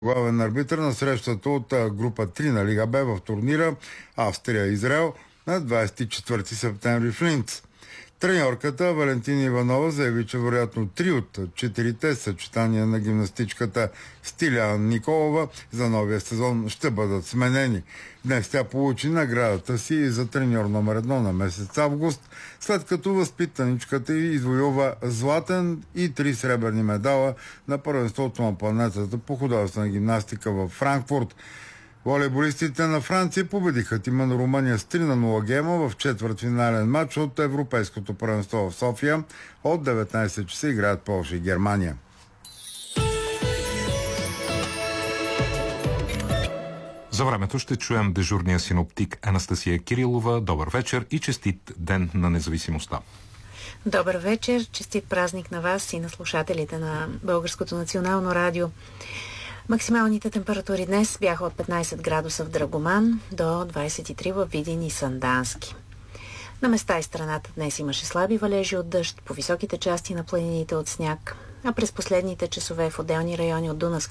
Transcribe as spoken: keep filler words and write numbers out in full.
главен арбитър на срещата от група три на Лига Б в турнира Австрия-Израел на двадесет и четвърти септември в Линц. Треньорката Валентина Иванова заяви, че вероятно три от четирите съчетания на гимнастичката Стилян Николова за новия сезон ще бъдат сменени. Днес тя получи наградата си за треньор номер едно на месец август, след като възпитаничката й извоюва златен и три сребърни медала на първенството на планетата по художествена гимнастика в Франкфурт. Волейболистите на Франция победиха тима на Румъния с три на нула гейма в четвъртфинален матч от Европейското първенство в София. От деветнадесет часа играят Полша и Германия. За времето ще чуем дежурния синоптик Анастасия Кирилова. Добър вечер и честит ден на независимостта. Добър вечер, честит празник на вас и на слушателите на Българското национално радио. Максималните температури днес бяха от петнадесет градуса в Драгоман до двадесет и три в Видин и Сандански. На места из страната днес имаше слаби валежи от дъжд, по високите части на планините от сняг, а през последните часове в отделни райони от Дунавската